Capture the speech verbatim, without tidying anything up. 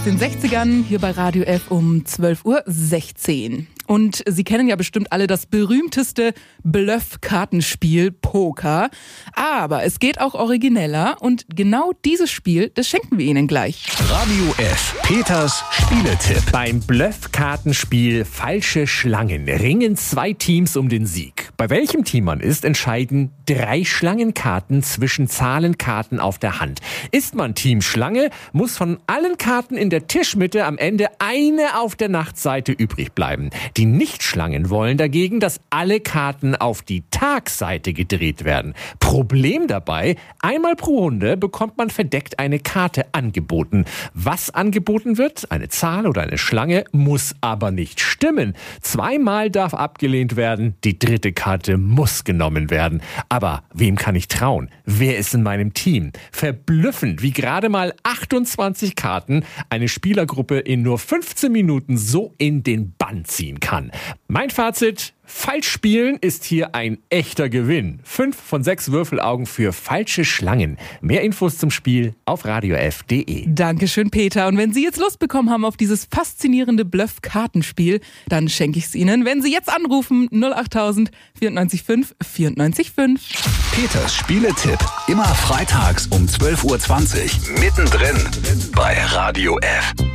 den sechzigern hier bei Radio F um zwölf Uhr sechzehn. Und Sie kennen ja bestimmt alle das berühmteste Bluff-Kartenspiel Poker. Aber es geht auch origineller und genau dieses Spiel, das schenken wir Ihnen gleich. Radio F. Peters Spieletipp. Beim Bluff-Kartenspiel Falsche Schlangen ringen zwei Teams um den Sieg. Bei welchem Team man ist, entscheiden drei Schlangenkarten zwischen Zahlenkarten auf der Hand. Ist man Team Schlange, muss von allen Karten in der Tischmitte am Ende eine auf der Nachtseite übrig bleiben. Die Nicht-Schlangen wollen dagegen, dass alle Karten auf die Tagseite gedreht werden. Problem dabei, einmal pro Runde bekommt man verdeckt eine Karte angeboten. Was angeboten wird, eine Zahl oder eine Schlange, muss aber nicht stimmen. Zweimal darf abgelehnt werden, die dritte Karte muss genommen werden. Aber wem kann ich trauen? Wer ist in meinem Team? Verblüffend, wie gerade mal achtundzwanzig Karten eine Spielergruppe in nur fünfzehn Minuten so in den Bann ziehen kann. Mein Fazit: Falsch spielen ist hier ein echter Gewinn. Fünf von sechs Würfelaugen für falsche Schlangen. Mehr Infos zum Spiel auf radiof punkt de. Dankeschön, Peter. Und wenn Sie jetzt Lust bekommen haben auf dieses faszinierende Bluff-Kartenspiel, dann schenke ich es Ihnen, wenn Sie jetzt anrufen null achttausend vierundneunzig fünf vierundneunzig fünf. Peters Spieletipp. Immer freitags um zwölf Uhr zwanzig. Mittendrin bei Radio F.